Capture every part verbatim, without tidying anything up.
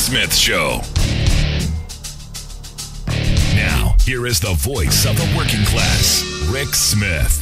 Smith Show. Now, here is the voice of the working class, Rick Smith.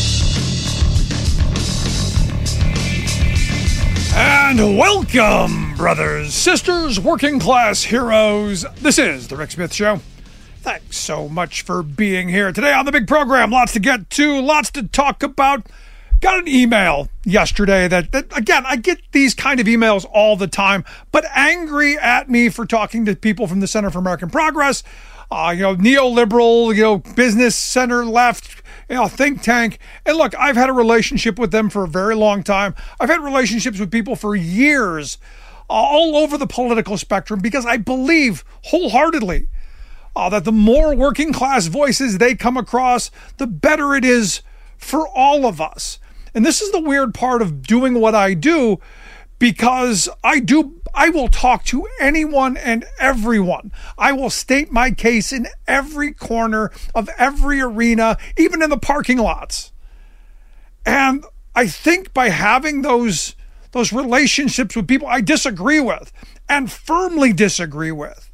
And welcome, brothers, sisters, working class heroes. This is the Rick Smith Show. Thanks so much for being here today on the big program. Lots to get to, lots to talk about. Got an email yesterday that, that, again, I get these kind of emails all the time, but angry at me for talking to people from the Center for American Progress, uh, you know, neoliberal, you know, business center left, you know, think tank. And look, I've had a relationship with them for a very long time. I've had relationships with people for years, uh, all over the political spectrum, because I believe wholeheartedly uh, that the more working class voices they come across, the better it is for all of us. And this is the weird part of doing what I do, because I do, I will talk to anyone and everyone. I will state my case in every corner of every arena, even in the parking lots. And I think by having those, those relationships with people I disagree with and firmly disagree with,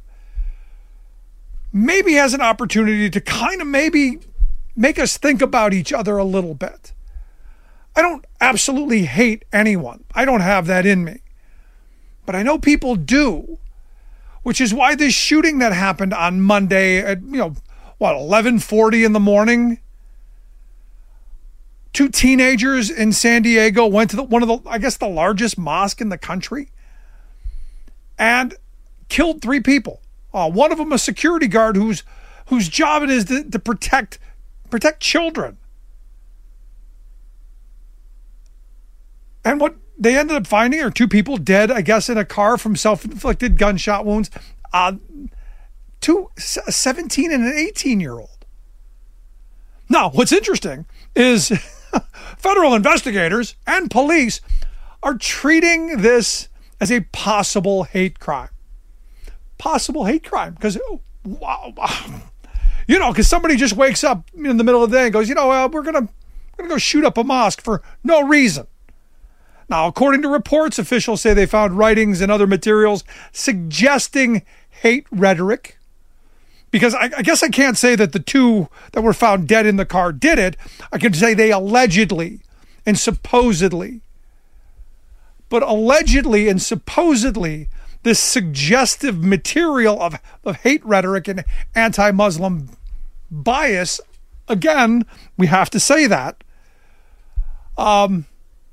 maybe has an opportunity to kind of maybe make us think about each other a little bit. I don't absolutely hate anyone. I don't have that in me. But I know people do, which is why this shooting that happened on Monday at, you know, what, eleven forty in the morning? Two teenagers in San Diego went to the, one of the, I guess, the largest mosque in the country and killed three people. Uh, one of them a security guard whose whose job it is to, to protect protect children. And what they ended up finding are two people dead, I guess, in a car from self-inflicted gunshot wounds. Uh, two, a seventeen and an eighteen-year-old. Now, what's interesting is federal investigators and police are treating this as a possible hate crime. Possible hate crime. Because, wow, you know, because somebody just wakes up in the middle of the day and goes, you know, uh, we're going to we're gonna go shoot up a mosque for no reason. Now, according to reports, officials say they found writings and other materials suggesting hate rhetoric. Because I, I guess I can't say that the two that were found dead in the car did it. I can say they allegedly and supposedly. But allegedly and supposedly, this suggestive material of, of hate rhetoric and anti-Muslim bias, again, we have to say that, um,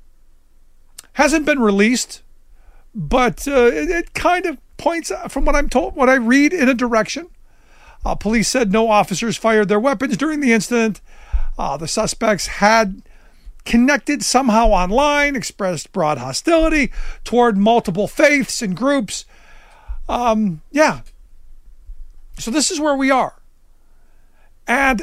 hasn't been released, but uh, it, it kind of points, from what I'm told, what I read, in a direction. Uh, police said no officers fired their weapons during the incident. Uh, the suspects had connected somehow online, expressed broad hostility toward multiple faiths and groups. Um, yeah. So this is where we are. And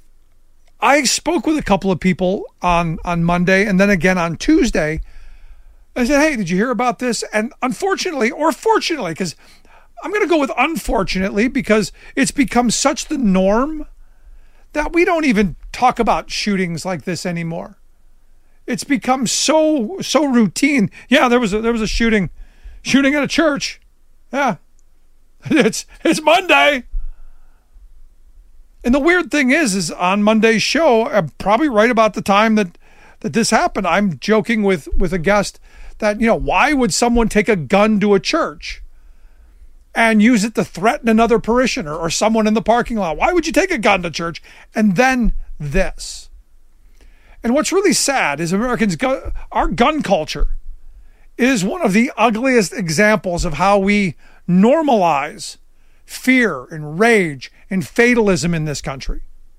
I spoke with a couple of people on, on Monday and then again on Tuesday. I said, hey, did you hear about this? And unfortunately, or fortunately, because I'm going to go with unfortunately, because it's become such the norm that we don't even talk about shootings like this anymore. It's become so, so routine. Yeah, there was a, there was a shooting, shooting at a church. Yeah, it's, it's Monday. And the weird thing is, is on Monday's show, uh, probably right about the time that, that this happened, I'm joking with, with a guest that, you know, why would someone take a gun to a church and use it to threaten another parishioner or someone in the parking lot? Why would you take a gun to church? And then this. And what's really sad is Americans, our gun culture is one of the ugliest examples of how we normalize fear and rage and fatalism in this country.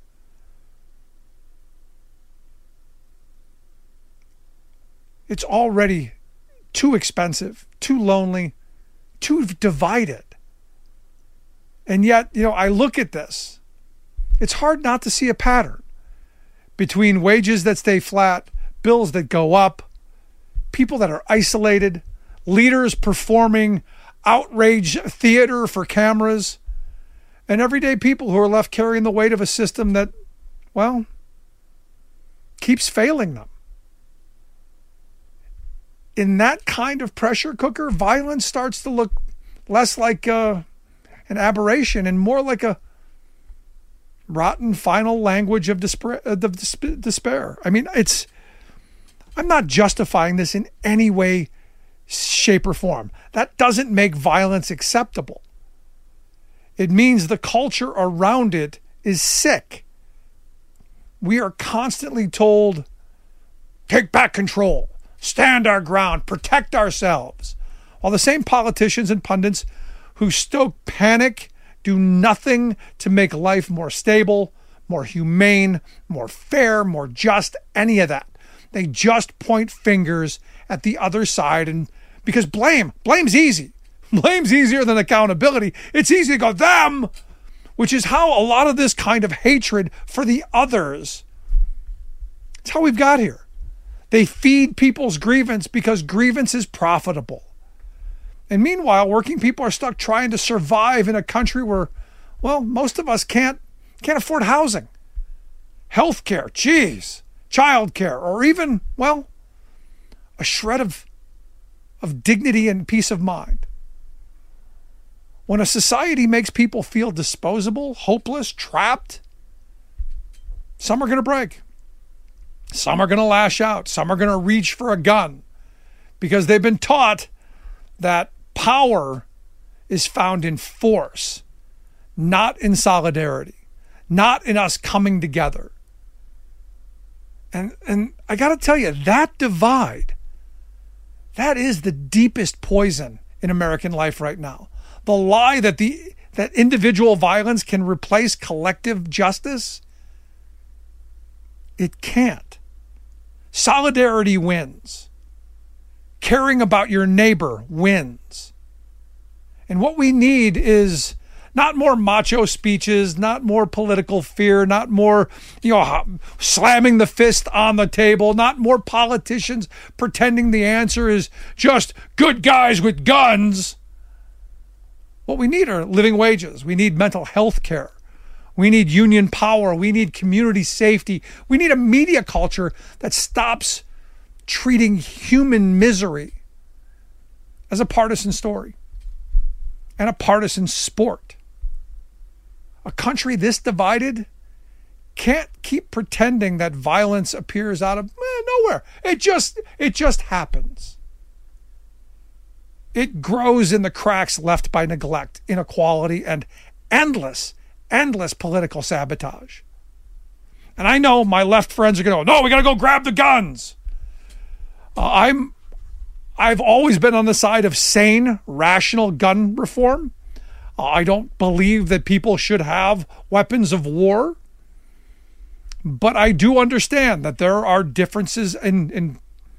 It's already too expensive, too lonely, too divided. And yet, you know, I look at this. It's hard not to see a pattern between wages that stay flat, bills that go up, people that are isolated, leaders performing outrage theater for cameras, and everyday people who are left carrying the weight of a system that, well, keeps failing them. In that kind of pressure cooker, violence starts to look less like uh, an aberration and more like a rotten final language of despair, of despair. I mean, it's, I'm not justifying this in any way, shape, or form. That doesn't make violence acceptable. It means the culture around it is sick. We are constantly told, take back control, stand our ground, protect ourselves. While the same politicians and pundits who stoke panic do nothing to make life more stable, more humane, more fair, more just, any of that. They just point fingers at the other side, and because blame, blame's easy. Blame's easier than accountability. It's easy to go, them, which is how a lot of this kind of hatred for the others, it's how we've got here. They feed people's grievance because grievance is profitable. And meanwhile, working people are stuck trying to survive in a country where, well, most of us can't can't afford housing, healthcare, geez, childcare, or even, well, a shred of of dignity and peace of mind. When a society makes people feel disposable, hopeless, trapped, some are going to break. Some are going to lash out. Some are going to reach for a gun because they've been taught that power is found in force, not in solidarity, not in us coming together. And and I got to tell you, that divide, that is the deepest poison in American life right now. The lie that the that individual violence can replace collective justice, it can't. Solidarity wins. Caring about your neighbor wins. And what we need is not more macho speeches, not more political fear, not more, you know, slamming the fist on the table, not more politicians pretending the answer is just good guys with guns. What we need are living wages. We need mental health care. We need union power. We need community safety. We need a media culture that stops treating human misery as a partisan story and a partisan sport. A country this divided can't keep pretending that violence appears out of eh, nowhere. It just, it just happens. It grows in the cracks left by neglect, inequality, and endless, endless political sabotage. And I know my left friends are going to go, no, we got to go grab the guns. Uh, I'm, I've always been on the side of sane, rational gun reform. Uh, I don't believe that people should have weapons of war. But I do understand that there are differences in, in,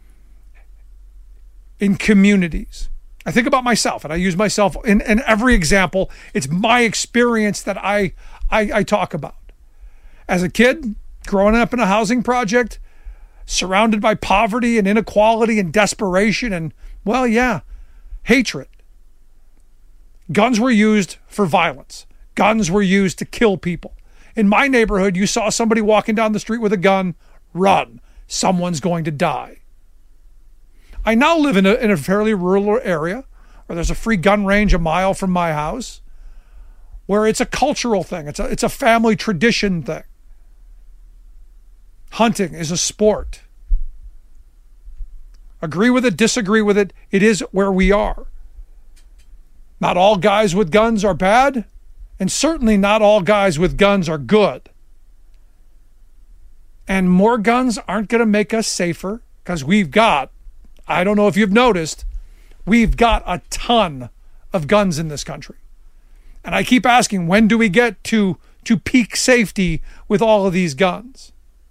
in communities. I think about myself, and I use myself in, in every example. It's my experience that I, I I talk about. As a kid, growing up in a housing project, surrounded by poverty and inequality and desperation and, well, yeah, hatred. Guns were used for violence. Guns were used to kill people. In my neighborhood, you saw somebody walking down the street with a gun, run. Someone's going to die. I now live in a, in a fairly rural area where there's a free gun range a mile from my house, where it's a cultural thing. It's a, it's a family tradition thing. Hunting is a sport. Agree with it, disagree with it. It is where we are. Not all guys with guns are bad, and certainly not all guys with guns are good. And more guns aren't going to make us safer because we've got, I don't know if you've noticed, we've got a ton of guns in this country. And I keep asking, when do we get to, to peak safety with all of these guns?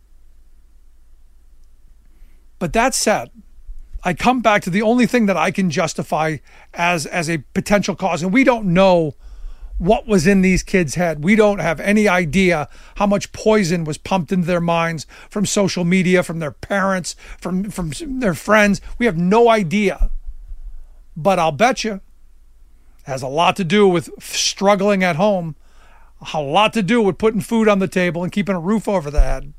But that said, I come back to the only thing that I can justify as, as a potential cause. And we don't know what was in these kids' head. We don't have any idea how much poison was pumped into their minds from social media, from their parents, from, from their friends. We have no idea. But I'll bet you it has a lot to do with struggling at home, a lot to do with putting food on the table and keeping a roof over the head.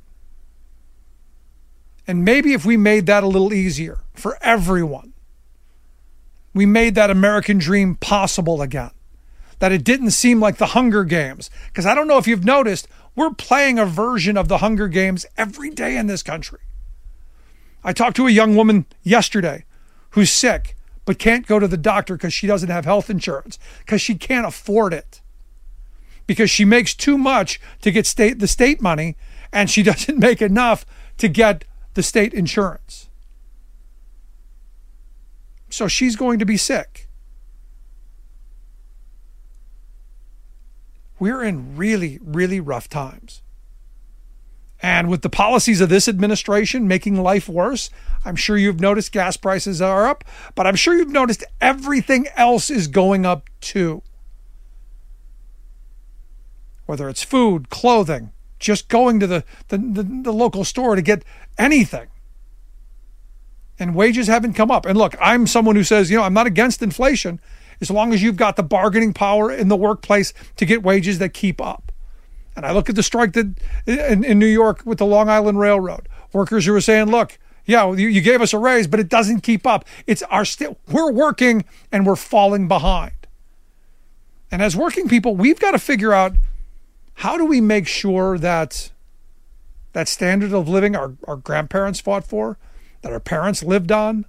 And maybe if we made that a little easier for everyone, we made that American dream possible again. That it didn't seem like the Hunger Games. Because I don't know if you've noticed, we're playing a version of the Hunger Games every day in this country. I talked to a young woman yesterday who's sick, but can't go to the doctor because she doesn't have health insurance, because she can't afford it. Because she makes too much to get state the state money, and she doesn't make enough to get the state insurance. So she's going to be sick. We're in really, really rough times. And with the policies of this administration making life worse, I'm sure you've noticed gas prices are up, but I'm sure you've noticed everything else is going up too. Whether it's food, clothing, just going to the, the, the, the local store to get anything. And wages haven't come up. And look, I'm someone who says, you know, I'm not against inflation as long as you've got the bargaining power in the workplace to get wages that keep up. And I look at the strike that in, in New York with the Long Island Railroad. Workers who are saying, look, yeah, you, you gave us a raise, but it doesn't keep up. It's our st- we're working and we're falling behind. And as working people, we've got to figure out, how do we make sure that that standard of living our, our grandparents fought for, that our parents lived on,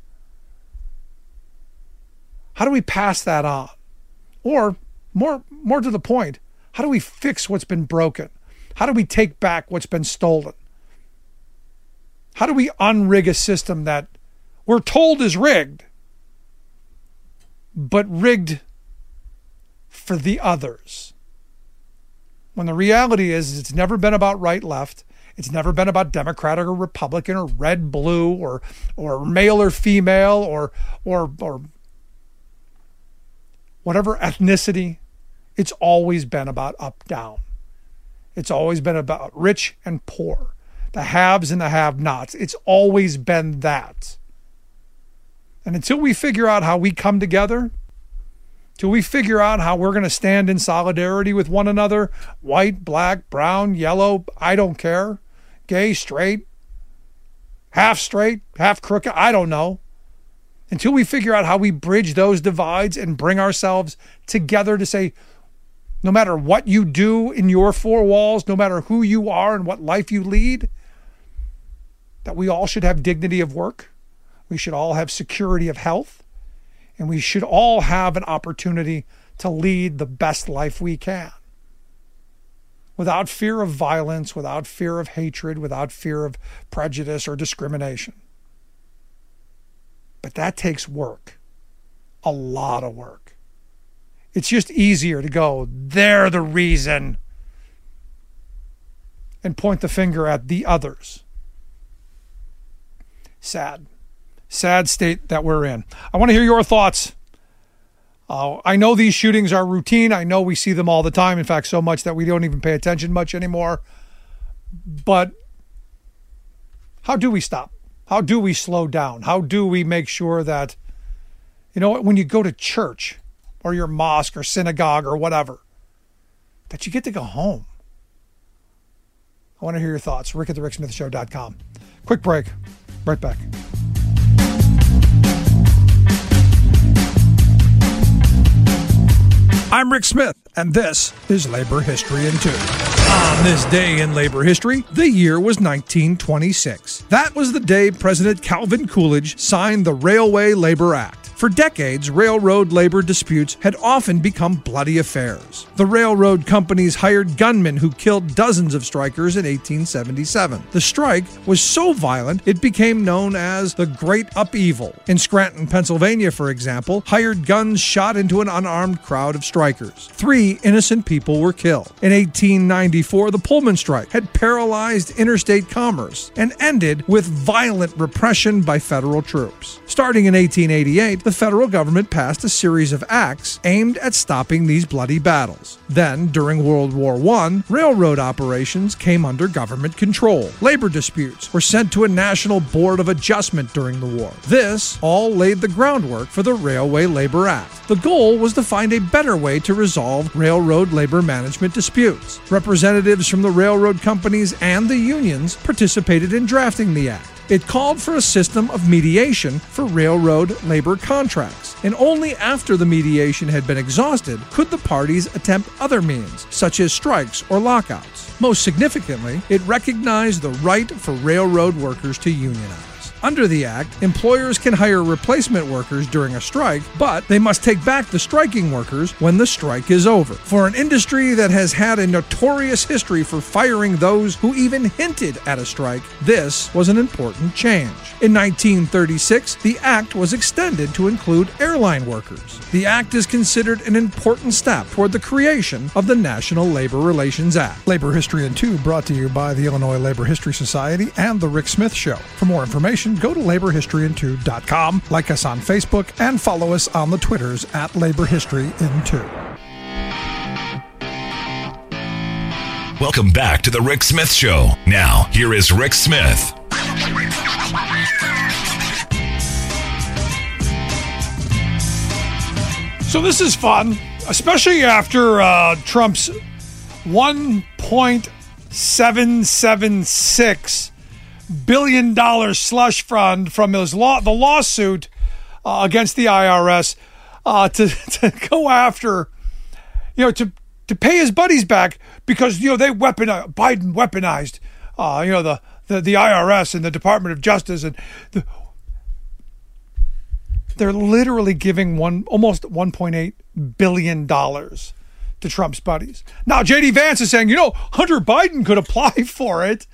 how do we pass that on? Or more, more to the point, how do we fix what's been broken? How do we take back what's been stolen? How do we unrig a system that we're told is rigged, but rigged for the others? When the reality is, it's never been about right, left. It's never been about Democratic or Republican or red, blue, or or male or female, or or or whatever ethnicity. It's always been about up, down. It's always been about rich and poor, the haves and the have-nots. It's always been that. And until we figure out how we come together, till we figure out how we're going to stand in solidarity with one another, white, black, brown, yellow, I don't care, gay, straight, half straight, half crooked, I don't know. Until we figure out how we bridge those divides and bring ourselves together to say, no matter what you do in your four walls, no matter who you are and what life you lead, that we all should have dignity of work. We should all have security of health. And we should all have an opportunity to lead the best life we can. Without fear of violence, without fear of hatred, without fear of prejudice or discrimination. But that takes work. A lot of work. It's just easier to go, they're the reason, and point the finger at the others. Sad. Sad state that we're in. I want to hear your thoughts. Uh, I know these shootings are routine. I know we see them all the time. In fact, so much that we don't even pay attention much anymore. But how do we stop? How do we slow down? How do we make sure that, you know, when you go to church or your mosque or synagogue or whatever, that you get to go home? I want to hear your thoughts. Rick at the Rick Smith Show dot com. Quick break. Right back. I'm Rick Smith, and this is Labor History in Two. On this day in labor history, the year was nineteen twenty-six. That was the day President Calvin Coolidge signed the Railway Labor Act. For decades, railroad labor disputes had often become bloody affairs. The railroad companies hired gunmen who killed dozens of strikers in eighteen seventy-seven. The strike was so violent, it became known as the Great Upheaval. In Scranton, Pennsylvania, for example, hired guns shot into an unarmed crowd of strikers. Three innocent people were killed. In eighteen ninety-four, the Pullman strike had paralyzed interstate commerce and ended with violent repression by federal troops. Starting in eighteen eighty-eight, the federal government passed a series of acts aimed at stopping these bloody battles. Then, during World War One, railroad operations came under government control. Labor disputes were sent to a national board of adjustment during the war. This all laid the groundwork for the Railway Labor Act. The goal was to find a better way to resolve railroad labor management disputes. Representatives from the railroad companies and the unions participated in drafting the act. It called for a system of mediation for railroad labor contracts, and only after the mediation had been exhausted could the parties attempt other means, such as strikes or lockouts. Most significantly, it recognized the right for railroad workers to unionize. Under the Act, employers can hire replacement workers during a strike, but they must take back the striking workers when the strike is over. For an industry that has had a notorious history for firing those who even hinted at a strike, this was an important change. In nineteen thirty-six, the Act was extended to include airline workers. The Act is considered an important step toward the creation of the National Labor Relations Act. Labor History in two brought to you by the Illinois Labor History Society and The Rick Smith Show. For more information, go to labor history in two dot com, like us on Facebook, and follow us on the Twitters at Labor History in two. Welcome back to the Rick Smith Show. Now, here is Rick Smith. So this is fun, especially after uh, Trump's one point seven seven six billion dollars slush fund from his law, the lawsuit uh, against the I R S uh, to to go after, you know, to to pay his buddies back because, you know, they weaponized, Biden weaponized, uh, you know, the, the the I R S and the Department of Justice, and the, they're literally giving one almost one point eight billion dollars to Trump's buddies. Now J D Vance is saying, you know, Hunter Biden could apply for it.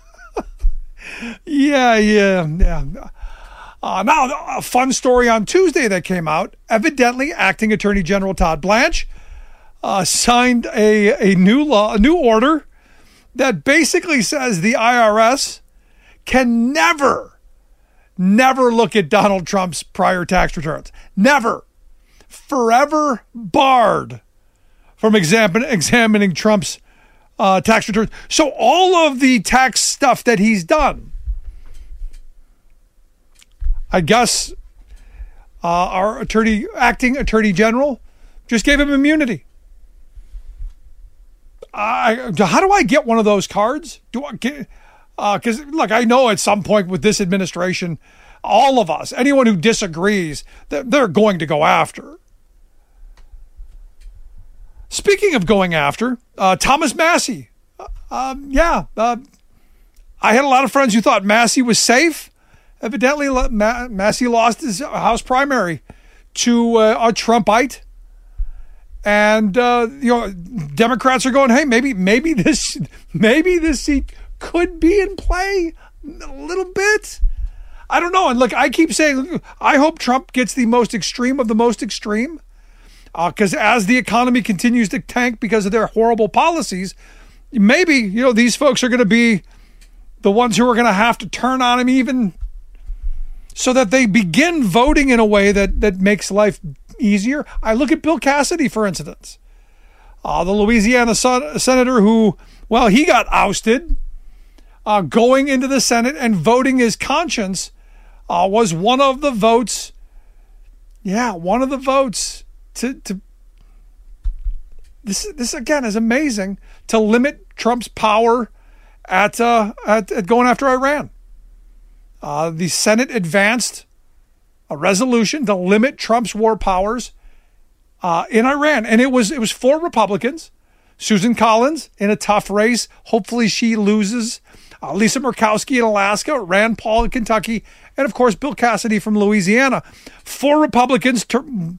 Yeah, yeah, yeah. Uh, now, a fun story on Tuesday that came out. Evidently, Acting Attorney General Todd Blanche uh, signed a, a new law, a new order that basically says the I R S can never, never look at Donald Trump's prior tax returns. Never. Forever barred from examine, examining Trump's Uh, tax returns. So all of the tax stuff that he's done, I guess uh, our attorney, acting attorney general, just gave him immunity. I, how do I get one of those cards? Do I get? Because uh, look, I know at some point with this administration, all of us, anyone who disagrees, they're going to go after. Speaking of going after, uh, Thomas Massie. Uh, um, yeah, uh, I had a lot of friends who thought Massie was safe. Evidently, Ma- Massie lost his House primary to uh, a Trumpite. And, uh, you know, Democrats are going, hey, maybe maybe this maybe this seat could be in play a little bit. I don't know. And look, I keep saying, I hope Trump gets the most extreme of the most extreme. Because uh, as the economy continues to tank because of their horrible policies, maybe, you know, these folks are going to be the ones who are going to have to turn on him even so that they begin voting in a way that, that makes life easier. I look at Bill Cassidy, for instance, uh, the Louisiana son- senator who, well, he got ousted uh, going into the Senate and voting his conscience uh, was one of the votes. Yeah, one of the votes. To, to this this again is amazing to limit Trump's power at uh, at, at going after Iran. Uh, the Senate advanced a resolution to limit Trump's war powers uh, in Iran, and it was it was four Republicans. Susan Collins in a tough race. Hopefully she loses. Uh, Lisa Murkowski in Alaska, Rand Paul in Kentucky, and of course Bill Cassidy from Louisiana. Four Republicans. Ter-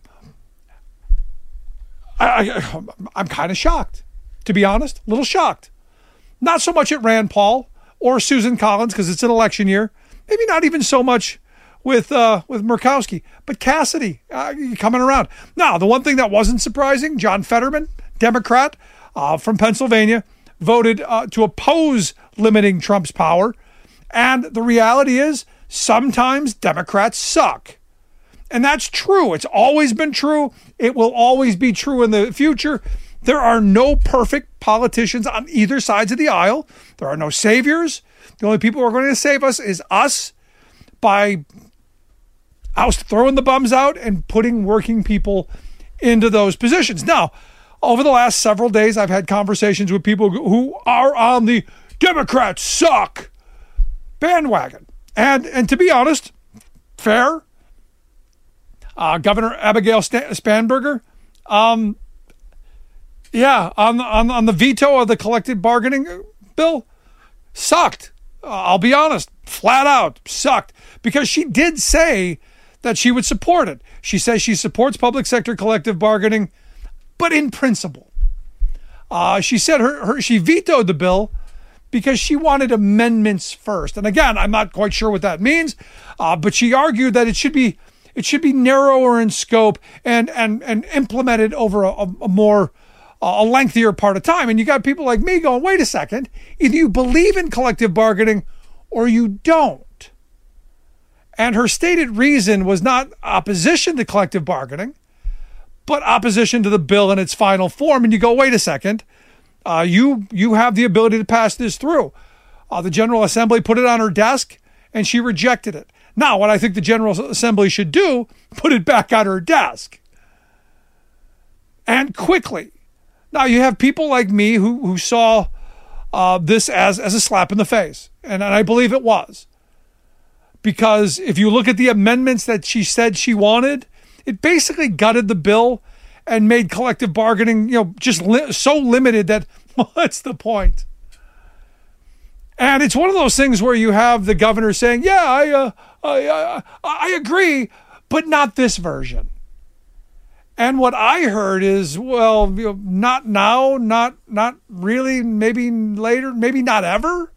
I, I, I'm kind of shocked, to be honest, a little shocked. Not so much at Rand Paul or Susan Collins because it's an election year. Maybe not even so much with uh, with Murkowski, but Cassidy uh, coming around. Now, the one thing that wasn't surprising, John Fetterman, Democrat uh, from Pennsylvania, voted uh, to oppose limiting Trump's power. And the reality is sometimes Democrats suck. And that's true. It's always been true. It will always be true in the future. There are no perfect politicians on either sides of the aisle. There are no saviors. The only people who are going to save us is us by oust throwing the bums out and putting working people into those positions. Now, over the last several days, I've had conversations with people who are on the Democrats suck bandwagon. And and to be honest, fair. Uh, Governor Abigail Spanberger, um, yeah, on the, on, on the veto of the collective bargaining bill, sucked. Uh, I'll be honest, flat out sucked, because she did say that she would support it. She says she supports public sector collective bargaining, but in principle. Uh, she said her, her she vetoed the bill because she wanted amendments first. And again, I'm not quite sure what that means, uh, but she argued that it should be it should be narrower in scope and and and implemented over a, a more a lengthier part of time. And you got people like me going, wait a second, either you believe in collective bargaining or you don't. And her stated reason was not opposition to collective bargaining, but opposition to the bill in its final form. And you go, wait a second, uh, you you have the ability to pass this through. Uh, the General Assembly put it on her desk and she rejected it. Now, what I think the General Assembly should do, put it back on her desk. And quickly. Now, you have people like me who, who saw uh, this as, as a slap in the face. And, and I believe it was. Because if you look at the amendments that she said she wanted, it basically gutted the bill and made collective bargaining, you know, just li- so limited that what's the point? And it's one of those things where you have the governor saying, yeah, I, uh, I, I, I agree, but not this version. And what I heard is, well, you know, not now, not not really, maybe later, maybe not ever.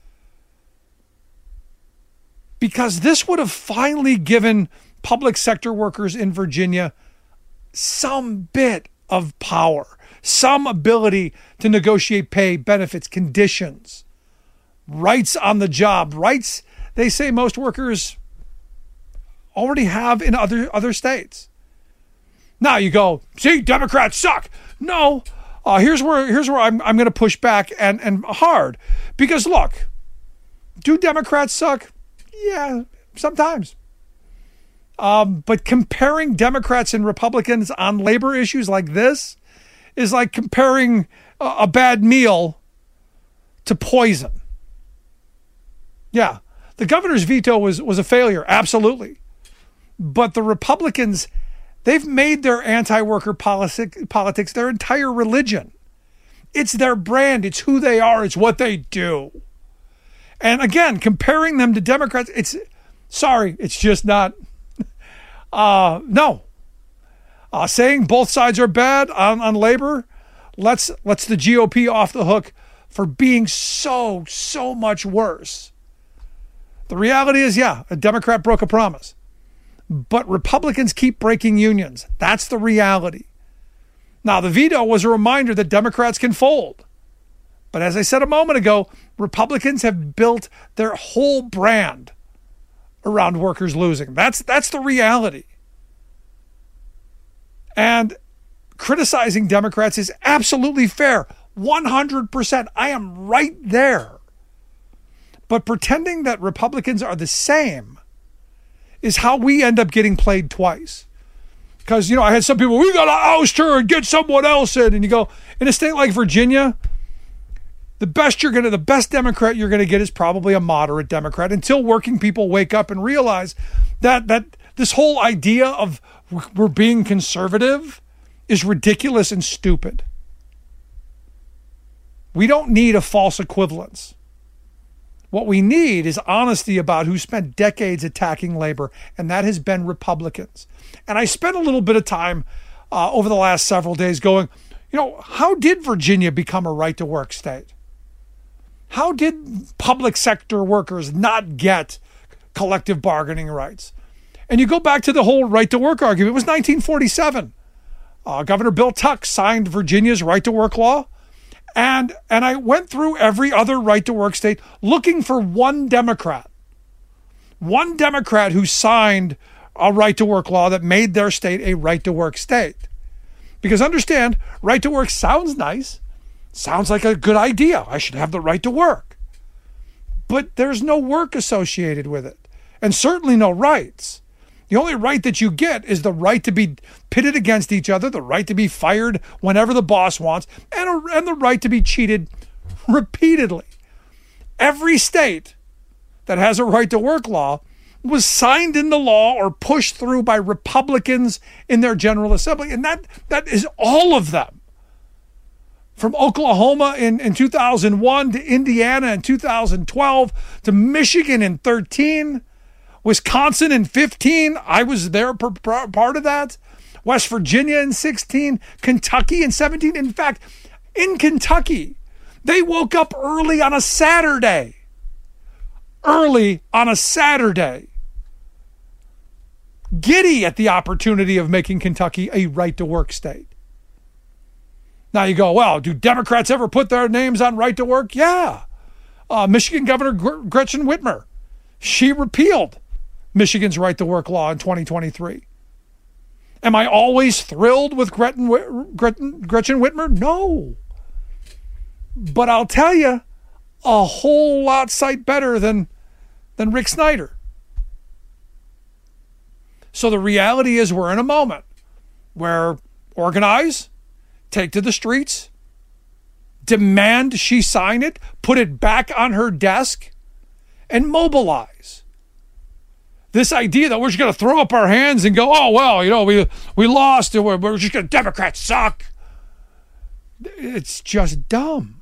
Because this would have finally given public sector workers in Virginia some bit of power, some ability to negotiate pay, benefits, conditions, rights on the job, rights they say most workers already have in other, other states. Now you go, see, Democrats suck. No, uh, here's where here's where I'm I'm going to push back and, and hard. Because look, do Democrats suck? Yeah, sometimes. Um, but comparing Democrats and Republicans on labor issues like this is like comparing a, a bad meal to poison. Yeah, the governor's veto was, was a failure, absolutely. But the Republicans, they've made their anti-worker politic, politics their entire religion. It's their brand. It's who they are. It's what they do. And again, comparing them to Democrats, it's, sorry, it's just not, uh, no. Uh, saying both sides are bad on, on labor lets, lets the G O P off the hook for being so, so much worse. The reality is, yeah, a Democrat broke a promise. But Republicans keep breaking unions. That's the reality. Now, the veto was a reminder that Democrats can fold. But as I said a moment ago, Republicans have built their whole brand around workers losing. That's, that's the reality. And criticizing Democrats is absolutely fair. one hundred percent. I am right there. But pretending that Republicans are the same is how we end up getting played twice. Because, you know, I had some people, we got to oust her and get someone else in. And you go, in a state like Virginia, the best you're going to, the best Democrat you're going to get is probably a moderate Democrat until working people wake up and realize that, that this whole idea of we're being conservative is ridiculous and stupid. We don't need a false equivalence. What we need is honesty about who spent decades attacking labor, and that has been Republicans. And I spent a little bit of time uh, over the last several days going, you know, how did Virginia become a right-to-work state? How did public sector workers not get collective bargaining rights? And you go back to the whole right-to-work argument. It was nineteen forty-seven. Uh, Governor Bill Tuck signed Virginia's right-to-work law. And and I went through every other right-to-work state looking for one Democrat. One Democrat who signed a right-to-work law that made their state a right-to-work state. Because understand, right-to-work sounds nice. Sounds like a good idea. I should have the right to work. But there's no work associated with it. And certainly no rights. The only right that you get is the right to be pitted against each other, the right to be fired whenever the boss wants, and, a, and the right to be cheated repeatedly. Every state that has a right to work law was signed into law or pushed through by Republicans in their General Assembly. And that that is all of them. From Oklahoma in, in two thousand one to Indiana in two thousand twelve to Michigan in thirteen, Wisconsin in fifteen. I was there per, per, part of that. West Virginia in sixteen, Kentucky in seventeen. In fact, in Kentucky, they woke up early on a Saturday. Early on a Saturday. Giddy at the opportunity of making Kentucky a right-to-work state. Now you go, well, do Democrats ever put their names on right to work? Yeah. Uh, Michigan Governor Gretchen Whitmer, she repealed Michigan's right to work law in twenty twenty-three. Am I always thrilled with Gretchen, Gretchen, Gretchen Whitmer? No. But I'll tell you, a whole lot sight better than, than Rick Snyder. So the reality is we're in a moment where organize, take to the streets, demand she sign it, put it back on her desk, and mobilize. This idea that we're just going to throw up our hands and go, oh, well, you know, we we lost, and we're, we're just going to, Democrats suck. It's just dumb.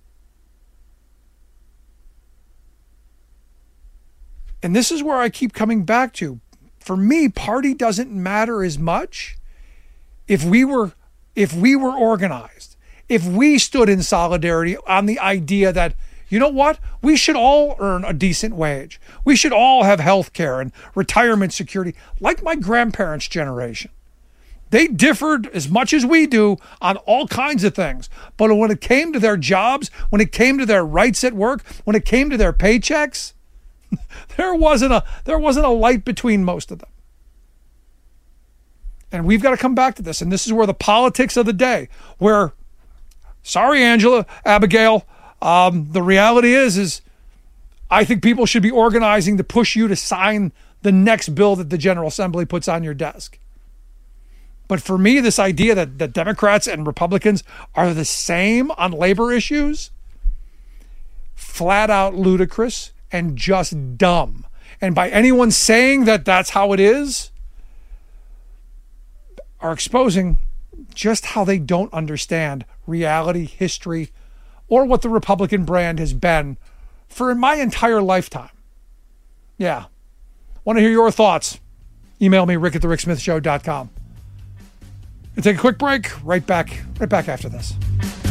And this is where I keep coming back to. For me, party doesn't matter as much if we were if we were organized, if we stood in solidarity on the idea that, you know what, we should all earn a decent wage. We should all have health care and retirement security, like my grandparents' generation. They differed as much as we do on all kinds of things. But when it came to their jobs, when it came to their rights at work, when it came to their paychecks, there wasn't a there wasn't a light between most of them. And we've got to come back to this. And this is where the politics of the day, where, sorry, Angela, Abigail, um, the reality is, is I think people should be organizing to push you to sign the next bill that the General Assembly puts on your desk. But for me, this idea that, that Democrats and Republicans are the same on labor issues, flat out ludicrous and just dumb. And by anyone saying that that's how it is, are exposing just how they don't understand reality, history, or what the Republican brand has been for my entire lifetime. Yeah. Want to hear your thoughts? Email me, rick at the rick smith show dot com. We'll take a quick break. Right back, right back after this.